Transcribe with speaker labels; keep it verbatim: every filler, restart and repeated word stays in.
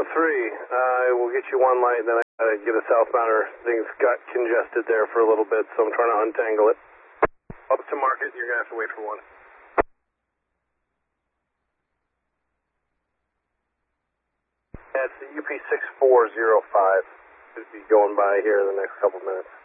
Speaker 1: three, I will get you one light, then I gotta get a southbounder. Things got congested there for a little bit, so I'm trying to untangle it. Up to market, you're gonna have to wait for one. Yeah, it's the U P six four zero five. Should be going by here in the next couple minutes.